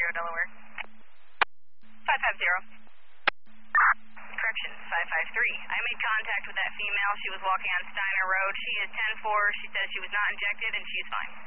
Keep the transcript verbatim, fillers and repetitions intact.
zero, Delaware. five five zero. Correction, five five three. I made contact with that female. She was walking on Steiner Road. She is ten four. She says she was not injected and she's fine.